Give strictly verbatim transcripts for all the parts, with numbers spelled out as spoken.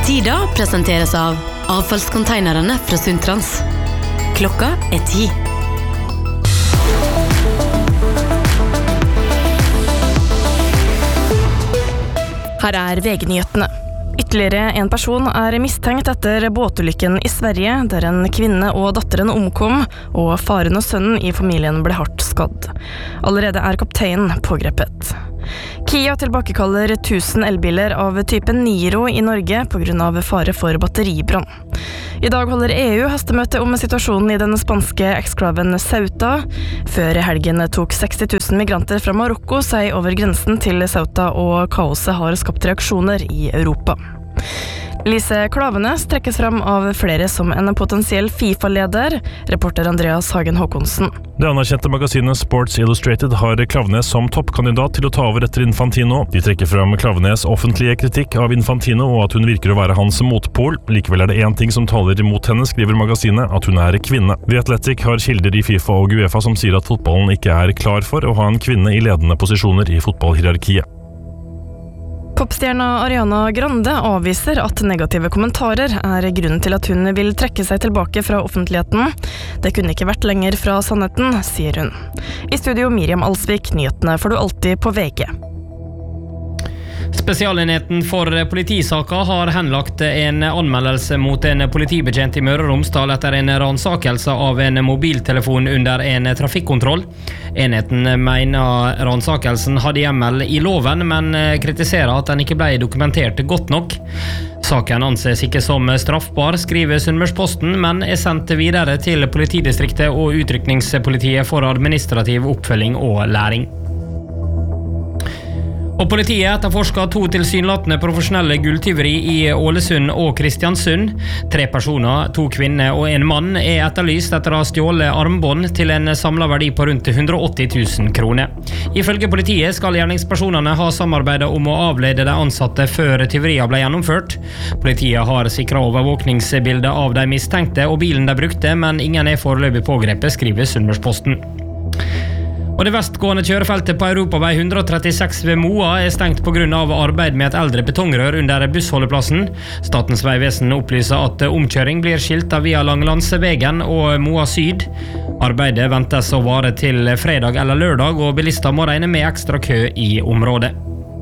Tida presenteres av avfallskonteinerne fra Sundtrans. Klokka er ti. Her er V G-nyhetene. Ytterligere en person er mistenkt etter båtulykken i Sverige, der en kvinne og datteren omkom, og faren og sønnen i familien ble hardt skadd. Allerede er kapteinen pågrepet. Kia tilbakekaller tusen elbiler av typen Niro i Norge på grunn av fare for batteribrann. I dag holder E U hastemøte om situasjonen i den spanske eksklaven Ceuta. Før helgen tok seksti tusen migranter fra Marokko seg over grensen til Ceuta, og kaoset har skapt reaksjoner i Europa. Lise Klavenes trekkes fram av flere som en potensiell FIFA-leder, reporter Andreas Hagen Håkonsen. Det anerkjente magasinet Sports Illustrated har Klavenes som toppkandidat til å ta over etter Infantino. De trekker fram Klavenes offentlige kritikk av Infantino og at hun virker å være hans motpol. Likevel er det en ting som taler imot henne, skriver magasinet, at hun er kvinne. The Athletic har kilder i FIFA og UEFA som sier at fotballen ikke er klar for å ha en kvinne i ledende posisjoner i fotballhierarkiet. Popstjerna Ariana Grande avviser at negative kommentarer er grunnen til at hun vil trekke seg tilbake fra offentligheten. Det kunne ikke vært lenger fra sannheten, sier hun. I studio Miriam Alsvik, nyhetene får du alltid på V G. Spesialenheten for politisaka har henlagt en anmeldelse mot en politibetjent i Møre og Romsdal etter en ransakelse av en mobiltelefon under en trafikkontroll. Enheten mener ransakelsen hadde hjemmel i loven, men kritiserer at den ikke ble dokumentert godt nok. Saken anses ikke som straffbar, skriver Sunnmørsposten, men er sendt videre til politidistriktet og utrykningspolitiet for administrativ oppfølging og læring. Og politiet etterforsker to tilsynelatende profesjonelle gulltyveri i Ålesund og Kristiansund. Tre personer, to kvinner og en mann, er etterlyst etter å ha stjålet armbånd til en samlet verdi på rundt hundre og åtti tusen kroner. Ifølge politiet skal gjerningspersonene ha samarbeidet om å avlede de ansatte før tyveriet ble gjennomført. Politiet har sikret overvåkningsbildet av de mistenkte og bilen de brukte, men ingen er foreløpig pågrepet, skriver Sunnmørsposten. Og det vestgående kjørefeltet på Europavei hundre og trettiseks ved Moa er stengt på grunn av arbeid med et eldre betongrør under bussholdeplassen. Statens vegvesen opplyser at omkjøring blir skiltet via Langelandsvegen og Moa Syd. Arbeidet ventes å vare til fredag eller lørdag, og bilister må regne med ekstra kø i området.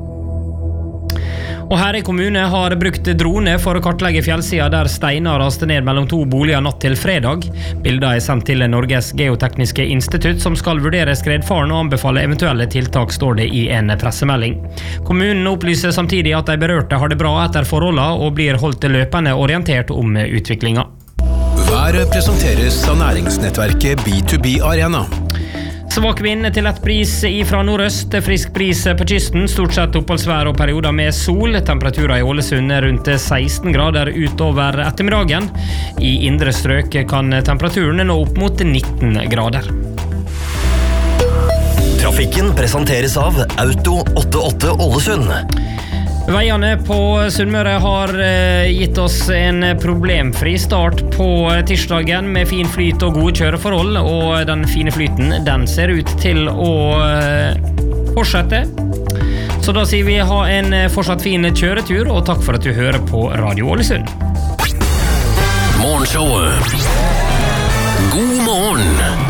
Og Herøy kommune har brukt drone for å kartlegge fjellsida der steiner raste ned mellom to boliger natt til fredag. Bilder er sendt til Norges geotekniske institutt, som skal vurdere skredfaren og anbefale eventuelle tiltak, står det i en pressemelding. Kommunen opplyser samtidig at de berørte har det bra etter forholdene og blir holdt løpende orientert om utviklinga. Været presenteres av næringsnettverket B to B Arena. Svak vind til lett bris fra nordøst, frisk bris på kysten, stort sett oppholdsvær og perioder med sol. Temperaturer i Ålesund er rundt seksten grader utover ettermiddagen. I indre strøk kan temperaturen nå opp mot nitten grader. Trafikken presenteres av Auto åttiåtte Ålesund. Veiene på Sunnmøre har gitt oss en problemfri start på tirsdagen med fin flyt og gode kjøreforhold, og den fine flyten, den ser ut til å fortsette. Så da sier vi ha en fortsatt fin kjøretur, og takk for at du hører på Radio Ålesund. Morgenshowet. God morgen!